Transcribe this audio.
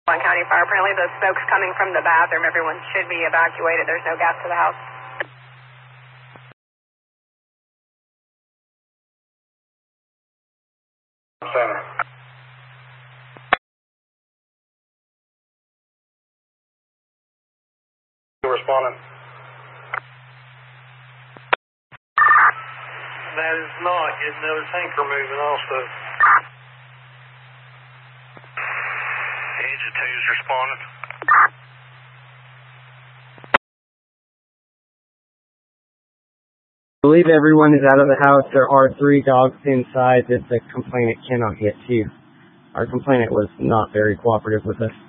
County Fire. Apparently the smoke's coming from the bathroom. Everyone should be evacuated. There's no gas to the house. Center. Responding. That is not. Get another tanker moving also. Agent 2's responding. I believe everyone is out of the house. There are 3 dogs inside that the complainant cannot get to. Our complainant was not very cooperative with us.